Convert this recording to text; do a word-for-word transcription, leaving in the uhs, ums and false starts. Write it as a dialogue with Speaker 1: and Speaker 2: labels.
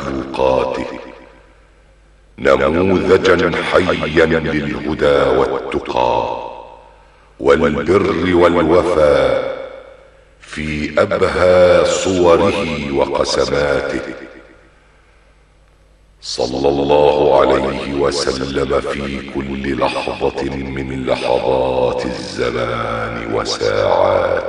Speaker 1: مخلوقاته، نموذجا حيا للهدى والتقى والبر والوفاء في أبهى صوره وقسماته، صلى الله عليه وسلم في كل لحظة من لحظات الزمان وساعاته.